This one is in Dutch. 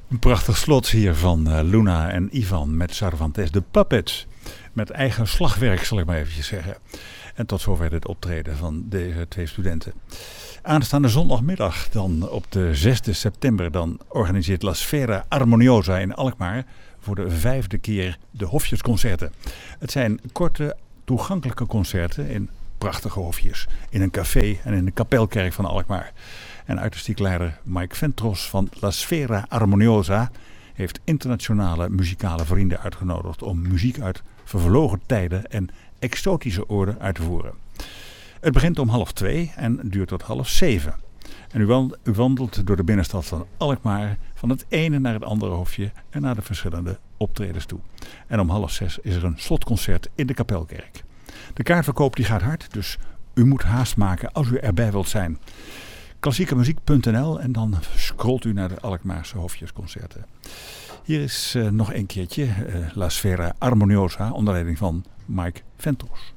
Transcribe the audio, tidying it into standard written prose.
Een prachtig slot hier van Luna en Ivan met Cervantes de Puppets. Met eigen slagwerk, zal ik maar eventjes zeggen. En tot zover het optreden van deze twee studenten. Aanstaande zondagmiddag, dan op de 6 september, dan organiseert La Sfera Armoniosa in Alkmaar voor de 5e keer de Hofjesconcerten. Het zijn korte, toegankelijke concerten in prachtige hofjes. In een café en in de kapelkerk van Alkmaar. En artistiek leider Mike Ventros van La Sfera Armoniosa heeft internationale muzikale vrienden uitgenodigd om muziek uit vervlogen tijden en exotische oorden uit te voeren. Het begint om 1:30 en duurt tot 6:30. En u wandelt door de binnenstad van Alkmaar van het ene naar het andere hofje en naar de verschillende optredens toe. En om 5:30 is er een slotconcert in de kapelkerk. De kaartverkoop die gaat hard, dus u moet haast maken als u erbij wilt zijn. Klassiekemuziek.nl en dan scrolt u naar de Alkmaarse hofjesconcerten. Hier is nog een keertje La Sfera Armoniosa onder leiding van Mike Ventros.